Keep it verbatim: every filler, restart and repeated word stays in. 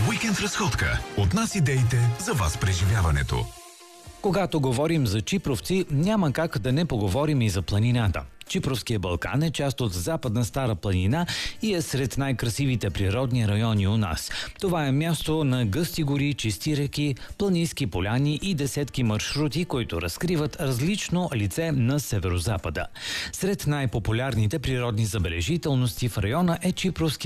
Уикенд разходка. От нас идеите, за вас преживяването. Когато говорим за чипровци, няма как да не поговорим и за планината. Чипровския Балкан е част от Западна Стара планина и е сред най-красивите природни райони у нас. Това е място на гъсти гори, чисти реки, планински поляни и десетки маршрути, които разкриват различно лице на северозапада. Сред най-популярните природни забележителности в района е Чипровския